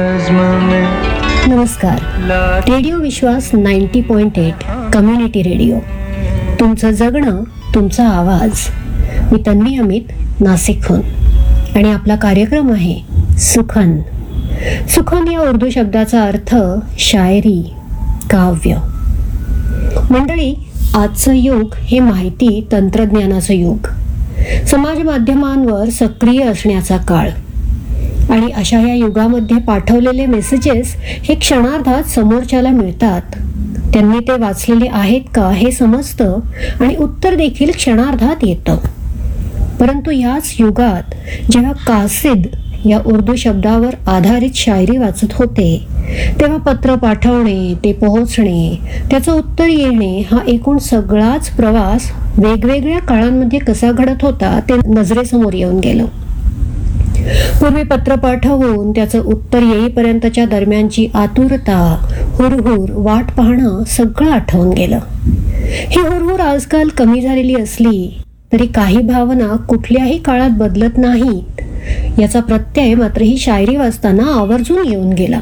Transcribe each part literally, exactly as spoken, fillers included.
नमस्कार. रेडिओ विश्वास ninety point eight community radio. तुमचं जगणं, तुमचा आवाज. मी तन्वी अमित, नाशिकहून, आणि आपला कार्यक्रम आहे सुखन. सुखन या उर्दू शब्दाचा अर्थ शायरी, काव्य. मंडळी, आजचं युग हे माहिती तंत्रज्ञानाचं युग, समाज माध्यमांवर सक्रिय असण्याचा काळ. आणि अशा या युगामध्ये पाठवलेले मेसेजेस हे क्षणार्धात समोरच्याला मिळतात. त्यांनी ते वाचलेले आहेत का हे समजतं आणि उत्तर देखील क्षणार्धात येतं. परंतु याच युगात जेव्हा कासिद या उर्दू शब्दावर आधारित शायरी वाचत होते, तेव्हा पत्र पाठवणे, ते पोहोचणे, त्याचं उत्तर येणे, हा एकूण सगळाच प्रवास वेगवेगळ्या काळांमध्ये कसा घडत होता ते नजरेसमोर येऊन गेलं. पूर्वी पत्र पाठवून त्याचं उत्तर येईपर्यंतच्या दरम्यानची आतुरता, हुरहुर, वाट पाहणं सगळं आठवून गेलं. ही हुरहुर आजकाल कमी झालेली असली तरी काही भावना कुठल्याही काळात बदलत नाहीत, याचा प्रत्यय मात्र ही शायरी वाचताना आवर्जून येऊन गेला.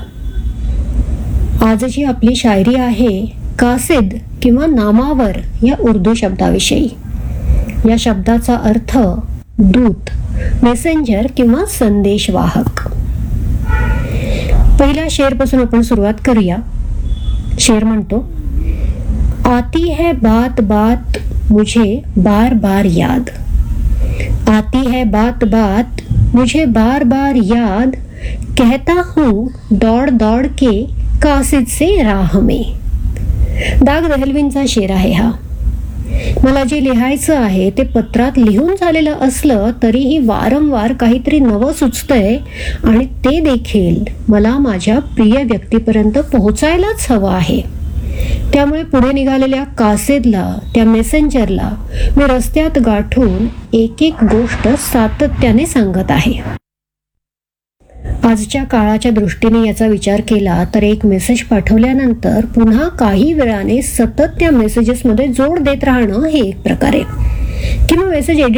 आजची आपली शायरी आहे कासिद किंवा नामावर या उर्दू शब्दाविषयी. या शब्दाचा अर्थ दूत, मेसेंजर किंवा संदेशवाहक. पहिल्या शेरपासून आपण सुरुवात करूया. शेर म्हणतो, आती है बात बात मुझे बार बार याद. आती है बात बात मुझे बार बार याद. कहता हूँ दौड़ दौड़ के कासिद से राह में. दाग दहलवींचा शेर आहे हा. मला जे लिहायचं आहे ते पत्रात लिहून झालेलं असलं तरीही वारंवार काहीतरी नवं सुचतंय आणि ते देखील मला माझ्या प्रिय व्यक्तीपर्यंत पोहोचायलाच हवं आहे. त्यामुळे पुढे निघालेल्या कासिदला, त्या मेसेंजरला मी रस्त्यात गाठून एक एक गोष्ट सातत्याने सांगत आहे. आजच्या काळाच्या दृष्टीने याचा विचार केला तर एक मेसेज पाठवल्यानंतर पुन्हा काही वेळाने सतत त्या मेसेजेसमध्ये जोड देत राहणं हे एक प्रकारे, किंवा मेसेज एडिट